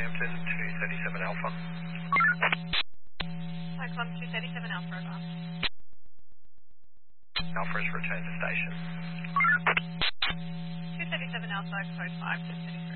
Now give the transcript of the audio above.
Southampton, 237 Alpha. Cyclone 237 Alpha, over. Alpha has returned to station. 237 Alpha, code 5 to 37.